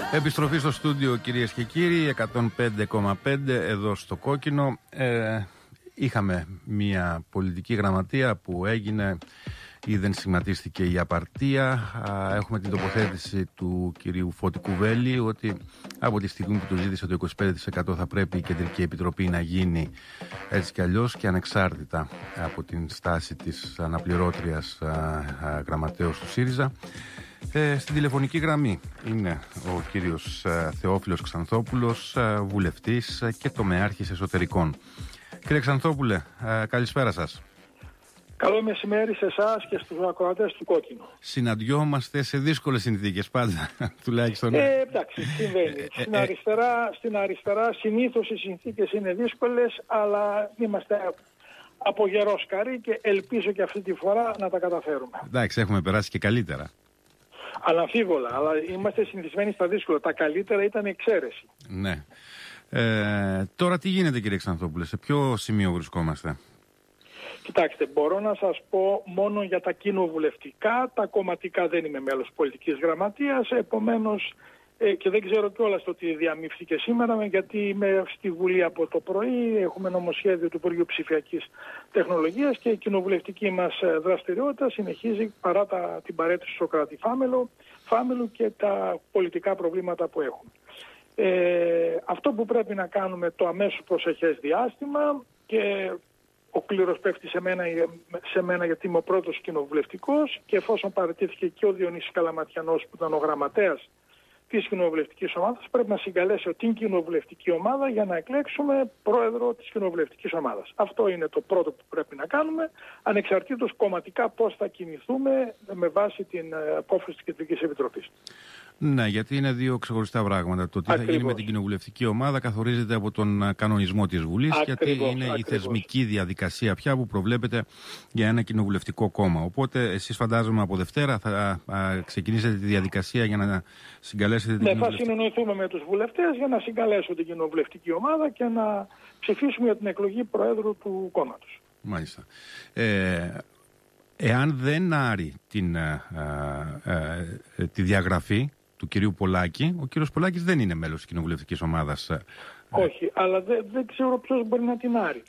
Επιστροφή στο στούντιο, κυρίες και κύριοι, 105,5 εδώ στο Κόκκινο. Είχαμε μια πολιτική γραμματεία που έγινε ή δεν σχηματίστηκε η απαρτία. Έχουμε την τοποθέτηση του κυρίου Φώτη Κουβέλη ότι από τη στιγμή που του ζήτησε το 25% θα πρέπει η Κεντρική Επιτροπή να γίνει έτσι κι αλλιώς και ανεξάρτητα από την στάση της αναπληρώτριας γραμματέως του ΣΥΡΙΖΑ. Στην τηλεφωνική γραμμή είναι ο κύριος Θεόφιλος Ξανθόπουλος, βουλευτής και τομεάρχης εσωτερικών. Κύριε Ξανθόπουλε, καλησπέρα σας. Καλό μεσημέρι σε εσάς και στους ακροατές του Κόκκινου. Συναντιόμαστε σε δύσκολες συνθήκες πάντα, τουλάχιστον. Εντάξει, συμβαίνει. Στην αριστερά συνήθως οι συνθήκες είναι δύσκολες, αλλά είμαστε απογερόσκαροι και ελπίζω και αυτή τη φορά να τα καταφέρουμε. Εντάξει, έχουμε περάσει και καλύτερα. Αναμφίβολα, αλλά είμαστε συνηθισμένοι στα δύσκολα. Τα καλύτερα ήταν εξαίρεση. Ναι. Τώρα τι γίνεται, κύριε Ξανθόπουλε, σε ποιο σημείο βρισκόμαστε? Κοιτάξτε, μπορώ να σας πω μόνο για τα κοινοβουλευτικά. Τα κομματικά δεν είμαι μέλος πολιτικής γραμματείας, επομένως και δεν ξέρω κιόλας το τι διαμήφθηκε σήμερα, γιατί είμαι στη Βουλή από το πρωί, έχουμε νομοσχέδιο του Υπουργείου Ψηφιακής Τεχνολογίας και η κοινοβουλευτική μας δραστηριότητα συνεχίζει παρά την παρέτηση του Σωκράτη Φάμελου και τα πολιτικά προβλήματα που έχουμε. Αυτό που πρέπει να κάνουμε το αμέσως προσεχές διάστημα, και ο κλήρος πέφτει σε μένα γιατί είμαι ο πρώτος κοινοβουλευτικός, και εφόσον παραιτήθηκε και ο Διονύσης Καλαματιανός που ήταν ο γραμματέας της κοινοβουλευτικής ομάδας, πρέπει να συγκαλέσω την κοινοβουλευτική ομάδα για να εκλέξουμε πρόεδρο της κοινοβουλευτικής ομάδας. Αυτό είναι το πρώτο που πρέπει να κάνουμε, ανεξαρτήτως κομματικά πώς θα κινηθούμε με βάση την απόφαση της Κεντρικής Επιτροπής. Ναι, γιατί είναι δύο ξεχωριστά πράγματα. Το τι θα γίνει με την κοινοβουλευτική ομάδα καθορίζεται από τον κανονισμό της Βουλής, γιατί είναι η θεσμική διαδικασία πια που προβλέπεται για ένα κοινοβουλευτικό κόμμα. Οπότε εσείς φαντάζομαι από Δευτέρα θα ξεκινήσετε τη διαδικασία για να συγκαλέσετε την κοινοβουλευτική. Θα συνεννοηθούμε με τους βουλευτές για να συγκαλέσω την κοινοβουλευτική ομάδα και να ψηφίσουμε για την εκλογή Προέδρου του κόμματος. Μάλιστα. Εάν δεν άρει τη διαγραφή του κυρίου Πολάκη, ο κύριος Πολάκης δεν είναι μέλος της κοινοβουλευτικής ομάδας. Όχι, αλλά δεν ξέρω ποιος μπορεί να την άρει.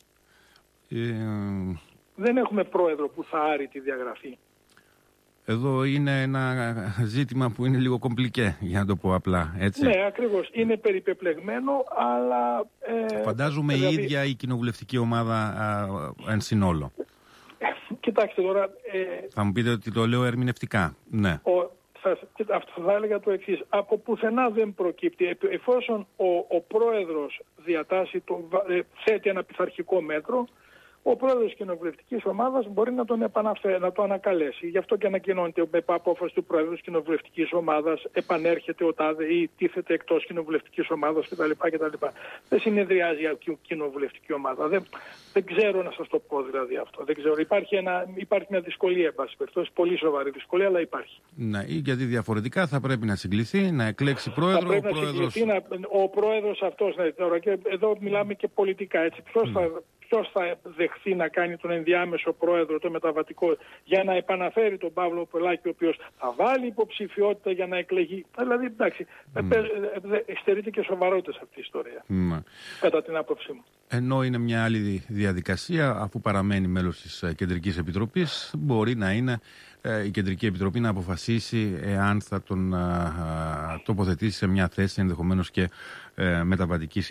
Δεν έχουμε πρόεδρο που θα άρει τη διαγραφή. Εδώ είναι ένα ζήτημα που είναι λίγο κομπλικέ, για να το πω απλά, έτσι. Ναι, ακριβώς. Είναι περιπεπλεγμένο, αλλά... Φαντάζομαι η ίδια η κοινοβουλευτική ομάδα εν συνόλο. Κοιτάξτε τώρα... θα μου πείτε ότι το λέω ερμηνευτικά. Ναι. Αυτό θα έλεγα το εξής. Από πουθενά δεν προκύπτει. Εφόσον ο πρόεδρος θέτει ένα πειθαρχικό μέτρο, ο πρόεδρος της κοινοβουλευτικής ομάδας μπορεί να τον να το ανακαλέσει. Γι' αυτό και ανακοινώνεται με απόφαση του πρόεδρου της κοινοβουλευτικής ομάδας, επανέρχεται ο τάδε ή τίθεται εκτός κοινοβουλευτικής ομάδας κτλ. Δεν συνεδριάζει η κοινοβουλευτική ομάδα. Δεν ξέρω να σας το πω δηλαδή αυτό. Δεν ξέρω. Υπάρχει μια δυσκολία, εν πάση περιπτώσει, πολύ σοβαρή δυσκολία, αλλά υπάρχει. Ναι, γιατί διαφορετικά θα πρέπει να συγκληθεί, να εκλέξει πρόεδρο. Θα πρέπει να συγκληθεί ο πρόεδρος αυτός. Τώρα, και εδώ μιλάμε και πολιτικά. Έτσι. Ποιος θα δεχθεί να κάνει τον ενδιάμεσο πρόεδρο, το μεταβατικό, για να επαναφέρει τον Παύλο Πολάκη, ο οποίος θα βάλει υποψηφιότητα για να εκλεγεί. Δηλαδή, εντάξει, στερείται και σοβαρότητα σε αυτή η ιστορία, κατά την άποψή μου. Ενώ είναι μια άλλη διαδικασία, αφού παραμένει μέλος της Κεντρικής Επιτροπής, μπορεί να είναι η Κεντρική Επιτροπή να αποφασίσει εάν θα τον τοποθετήσει σε μια θέση ενδεχομένως και μεταβατικής